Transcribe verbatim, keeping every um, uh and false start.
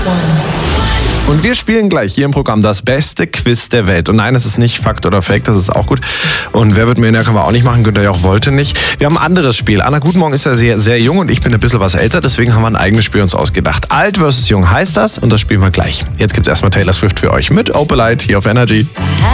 Und wir spielen gleich hier im Programm das beste Quiz der Welt. Und nein, das ist nicht Fakt oder Fake, das ist auch gut. Und Wer wird Millionär können wir auch nicht machen, Günther Jauch wollte nicht. Wir haben ein anderes Spiel. Anna Gutenmorgen ist ja sehr, sehr jung und ich bin ein bisschen was älter, deswegen haben wir ein eigenes Spiel uns ausgedacht. Alt versus Jung heißt das und das spielen wir gleich. Jetzt gibt's erstmal Taylor Swift für euch mit Opalite hier auf Energy.